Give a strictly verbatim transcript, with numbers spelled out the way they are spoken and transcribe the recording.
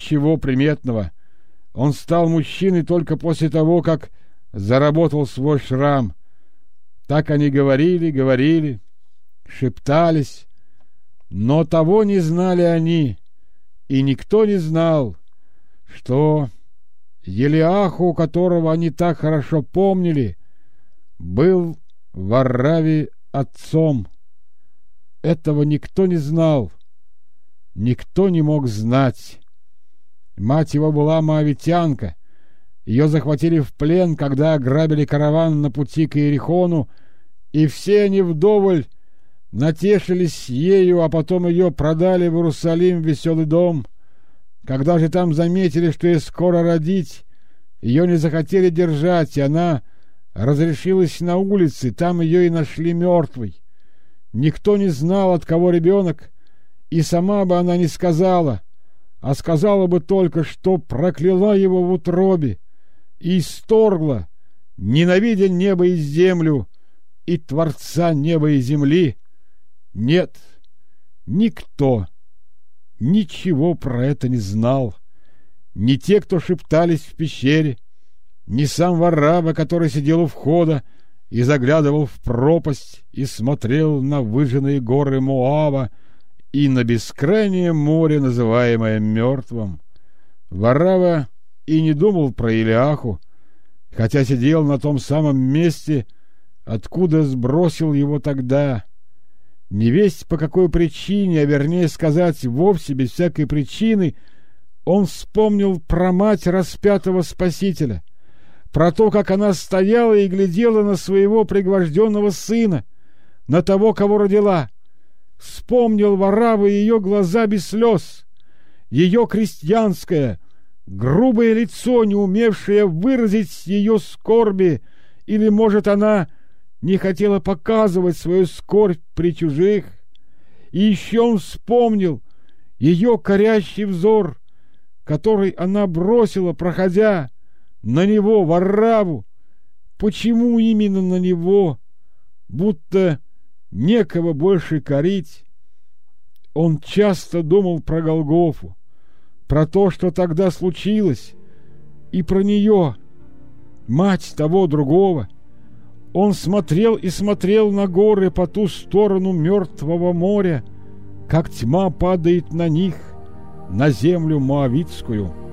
ничего приметного. Он стал мужчиной только после того, как заработал свой шрам. Так они говорили, говорили, шептались, но того не знали они, и никто не знал, что Елиаху, которого они так хорошо помнили, был Варраве отцом. Этого никто не знал, никто не мог знать. Мать его была моавитянка. Ее захватили в плен, когда ограбили караван на пути к Иерихону, и все они вдоволь натешились ею, а потом ее продали в Иерусалим, в веселый дом. Когда же там заметили, что ей скоро родить, ее не захотели держать, и она разрешилась на улице, там ее и нашли мертвой. Никто не знал, от кого ребенок, и сама бы она не сказала, а сказала бы только, что прокляла его в утробе и исторгла, ненавидя небо и землю, и Творца неба и земли. Нет, никто ничего про это не знал. Ни те, кто шептались в пещере, ни сам Варравва, который сидел у входа и заглядывал в пропасть и смотрел на выжженные горы Моава и на бескрайнее море, называемое мертвым. Варравва и не думал про Елиаху, хотя сидел на том самом месте, откуда сбросил его тогда. Невесть по какой причине, а вернее сказать, вовсе без всякой причины, он вспомнил про мать распятого Спасителя, про то, как она стояла и глядела на своего пригвожденного сына, на того, кого родила. Вспомнил Варравва ее глаза без слез, ее крестьянское, грубое лицо, не умевшее выразить ее скорби, или, может, она не хотела показывать свою скорбь при чужих. И еще он вспомнил ее корящий взор, который она бросила, проходя на него, Варравву. Почему именно на него? Будто некого больше корить. Он часто думал про Голгофу, про то, что тогда случилось, и про нее, мать того другого. Он смотрел и смотрел на горы по ту сторону мертвого моря, как тьма падает на них, на землю моавитскую.